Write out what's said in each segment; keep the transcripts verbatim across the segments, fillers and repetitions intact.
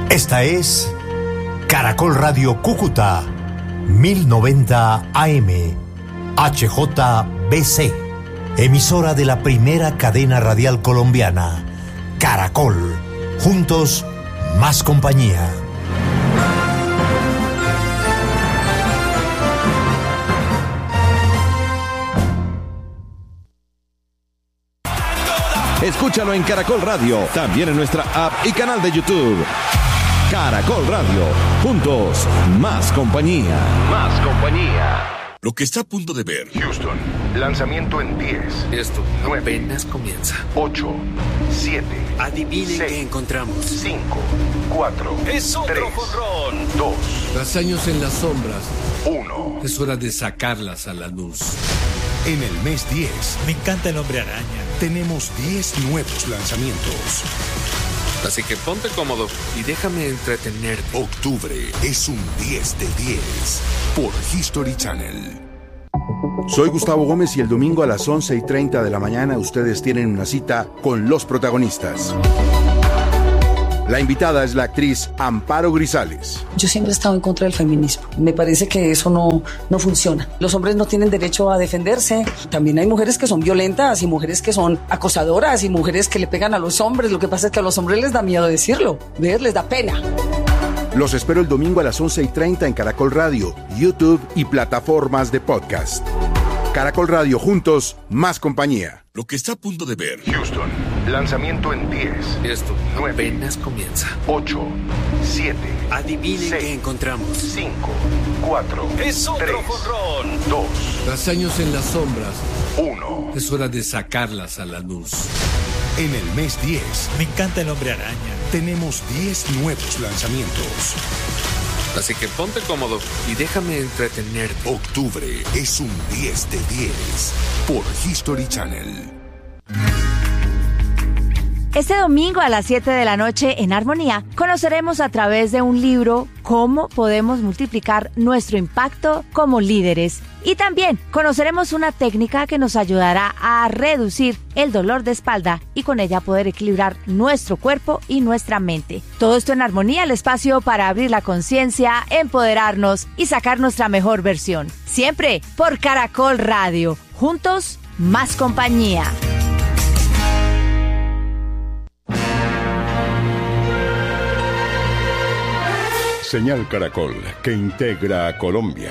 Esta es Caracol Radio Cúcuta, mil noventa A M, H J B C, emisora de la primera cadena radial colombiana, Caracol, juntos, más compañía. Escúchalo en Caracol Radio, también en nuestra app y canal de YouTube. Caracol Radio, juntos, más compañía. Más compañía. Lo que está a punto de ver. Houston, lanzamiento en diez. Esto nueve, apenas comienza. ocho, siete. Adivinen seis, qué encontramos. cinco, cuatro. Es otro jonrón. dos. Tras años en las sombras, uno. es hora de sacarlas a la luz. En el mes diez, me encanta el Hombre Araña. Tenemos diez nuevos lanzamientos. Así que ponte cómodo y déjame entretenerte. Octubre es un diez de diez por History Channel. Soy Gustavo Gómez y el domingo a las once y treinta de la mañana ustedes tienen una cita con los protagonistas. La invitada es la actriz Amparo Grisales. Yo siempre he estado en contra del feminismo. Me parece que eso no, no funciona. Los hombres no tienen derecho a defenderse. También hay mujeres que son violentas y mujeres que son acosadoras y mujeres que le pegan a los hombres. Lo que pasa es que a los hombres les da miedo decirlo. ¿Ves? Les da pena. Los espero el domingo a las once y treinta en Caracol Radio, YouTube y plataformas de podcast. Caracol Radio, juntos, más compañía. Lo que está a punto de ver. Houston, lanzamiento en diez. Esto nueve, apenas comienza. ocho, siete. Adivinen seis, qué encontramos. cinco, cuatro. Es otro tres, jonrón. dos. Tras años en las sombras, uno. es hora de sacarlas a la luz. En el mes diez, Me encanta el Hombre Araña. tenemos diez nuevos lanzamientos. Así que ponte cómodo y déjame entretenerte. Octubre es un diez de diez por History Channel. Este domingo a las siete de la noche en Armonía conoceremos a través de un libro cómo podemos multiplicar nuestro impacto como líderes. Y también conoceremos una técnica que nos ayudará a reducir el dolor de espalda y con ella poder equilibrar nuestro cuerpo y nuestra mente. Todo esto en Armonía, el espacio para abrir la conciencia, empoderarnos y sacar nuestra mejor versión. Siempre por Caracol Radio. Juntos, más compañía. Señal Caracol, que integra a Colombia.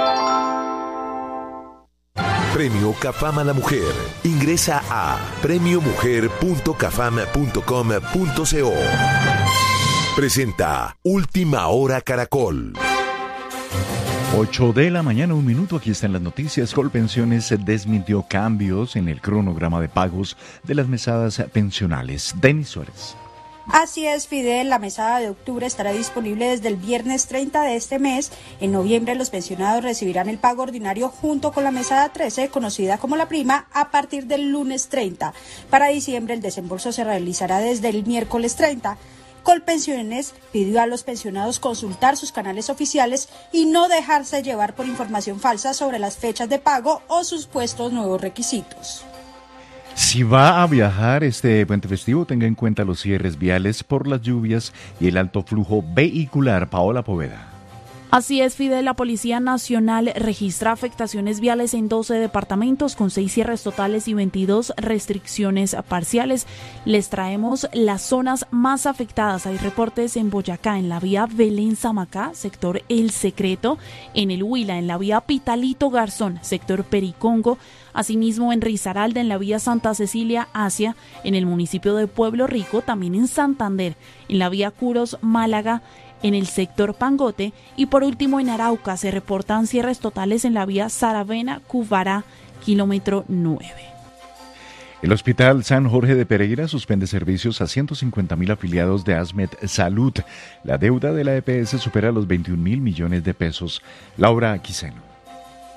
Premio Cafam a la Mujer. Ingresa a premio mujer punto cafam punto com punto co. Presenta Última Hora Caracol. ocho de la mañana, un minuto. Aquí están las noticias. Colpensiones desmintió cambios en el cronograma de pagos de las mesadas pensionales. Denis Suárez. Así es, Fidel, la mesada de octubre estará disponible desde el viernes treinta de este mes. En noviembre los pensionados recibirán el pago ordinario junto con la mesada trece, conocida como la prima, a partir del lunes treinta. Para diciembre el desembolso se realizará desde el miércoles treinta. Colpensiones pidió a los pensionados consultar sus canales oficiales y no dejarse llevar por información falsa sobre las fechas de pago o supuestos nuevos requisitos. Si va a viajar este puente festivo, tenga en cuenta los cierres viales por las lluvias y el alto flujo vehicular. Paola Poveda. Así es, Fidel, la Policía Nacional registra afectaciones viales en doce departamentos con seis cierres totales y veintidós restricciones parciales. Les traemos las zonas más afectadas. Hay reportes en Boyacá, en la vía Belén-Samacá, sector El Secreto, en el Huila, en la vía Pitalito-Garzón, sector Pericongo, asimismo en Risaralda, en la vía Santa Cecilia-Asia, en el municipio de Pueblo Rico, también en Santander, en la vía Curos-Málaga, en el sector Pangote y por último en Arauca se reportan cierres totales en la vía Saravena-Cubará, kilómetro nueve. El Hospital San Jorge de Pereira suspende servicios a ciento cincuenta mil afiliados de Asmed Salud. La deuda de la E P S supera los veintiún mil millones de pesos. Laura Quiseno.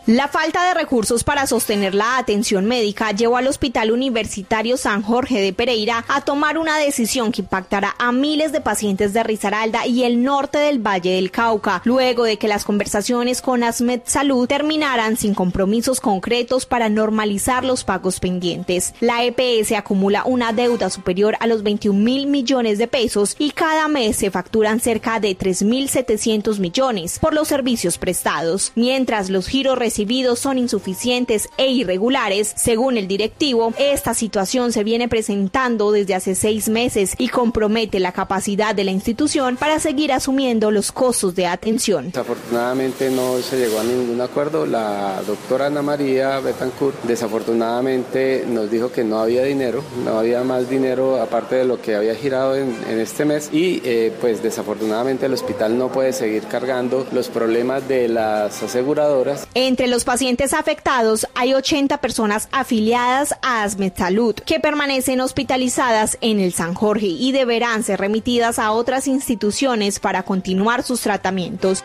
La falta de recursos para sostener la atención médica llevó al Hospital Universitario San Jorge de Pereira a tomar una decisión que impactará a miles de pacientes de Risaralda y el norte del Valle del Cauca, luego de que las conversaciones con ASMED Salud terminaran sin compromisos concretos para normalizar los pagos pendientes. La E P S acumula una deuda superior a los veintiún mil millones de pesos y cada mes se facturan cerca de tres mil setecientos millones por los servicios prestados, mientras los giros recibidos son insuficientes e irregulares. Según el directivo, esta situación se viene presentando desde hace seis meses y compromete la capacidad de la institución para seguir asumiendo los costos de atención. Desafortunadamente no se llegó a ningún acuerdo. La doctora Ana María Betancourt desafortunadamente nos dijo que no había dinero, no había más dinero aparte de lo que había girado en, en este mes y eh, pues desafortunadamente el hospital no puede seguir cargando los problemas de las aseguradoras. Entre los pacientes afectados hay ochenta personas afiliadas a ASMED Salud que permanecen hospitalizadas en el San Jorge y deberán ser remitidas a otras instituciones para continuar sus tratamientos.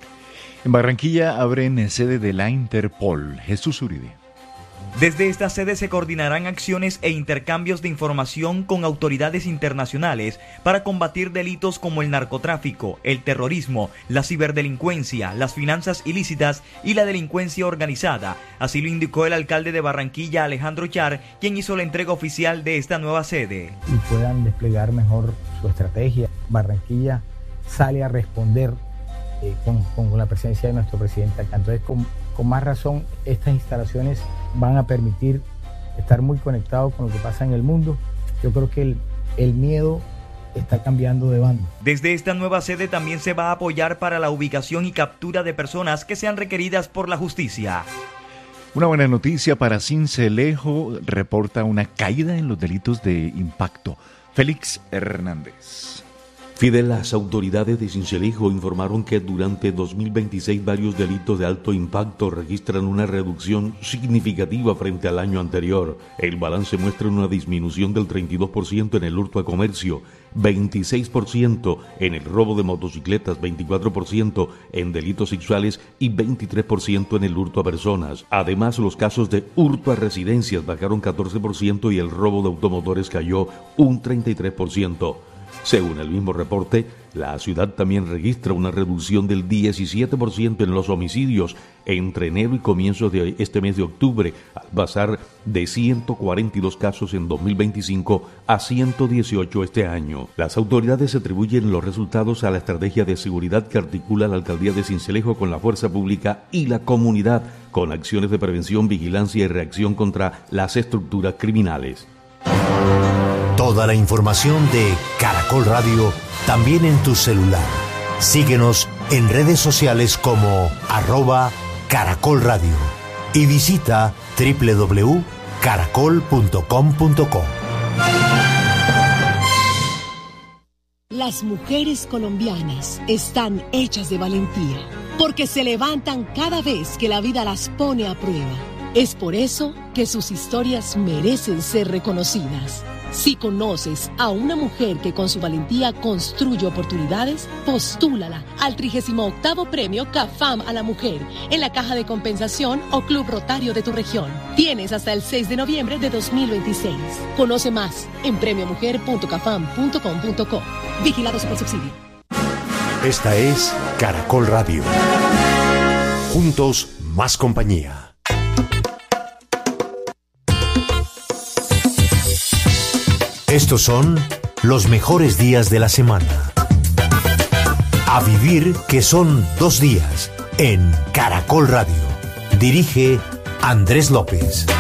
En Barranquilla abren sede de la Interpol. Jesús Uribe. Desde esta sede se coordinarán acciones e intercambios de información con autoridades internacionales para combatir delitos como el narcotráfico, el terrorismo, la ciberdelincuencia, las finanzas ilícitas y la delincuencia organizada. Así lo indicó el alcalde de Barranquilla, Alejandro Char, quien hizo la entrega oficial de esta nueva sede. Y puedan desplegar mejor su estrategia. Barranquilla sale a responder eh, con, con la presencia de nuestro presidente acá. Entonces, con, con más razón, estas instalaciones van a permitir estar muy conectados con lo que pasa en el mundo. Yo creo que el, el miedo está cambiando de bando. Desde esta nueva sede también se va a apoyar para la ubicación y captura de personas que sean requeridas por la justicia. Una buena noticia para Sincelejo, reporta una caída en los delitos de impacto. Félix Hernández. Fidel, las autoridades de Sincelejo informaron que durante dos mil veintiséis varios delitos de alto impacto registran una reducción significativa frente al año anterior. El balance muestra una disminución del treinta y dos por ciento en el hurto a comercio, veintiséis por ciento en el robo de motocicletas, veinticuatro por ciento en delitos sexuales y veintitrés por ciento en el hurto a personas. Además, los casos de hurto a residencias bajaron catorce por ciento y el robo de automotores cayó un treinta y tres por ciento. Según el mismo reporte, la ciudad también registra una reducción del diecisiete por ciento en los homicidios entre enero y comienzos de este mes de octubre, al pasar de ciento cuarenta y dos casos en dos mil veinticinco a ciento dieciocho este año. Las autoridades atribuyen los resultados a la estrategia de seguridad que articula la alcaldía de Sincelejo con la fuerza pública y la comunidad, con acciones de prevención, vigilancia y reacción contra las estructuras criminales. Toda la información de Caracol Radio también en tu celular. Síguenos en redes sociales como arroba Caracol Radio y visita doble u doble u doble u punto caracol punto com punto co. Las mujeres colombianas están hechas de valentía porque se levantan cada vez que la vida las pone a prueba. Es por eso que sus historias merecen ser reconocidas. Si conoces a una mujer que con su valentía construye oportunidades, postúlala al trigésimo octavo Premio CAFAM a la Mujer en la Caja de Compensación o Club Rotario de tu región. Tienes hasta el seis de noviembre de dos mil veintiséis. Conoce más en premio mujer punto cafam punto com punto co. Vigilados por subsidio. Esta es Caracol Radio. Juntos, más compañía. Estos son los mejores días de la semana. A vivir que son dos días en Caracol Radio. Dirige Andrés López.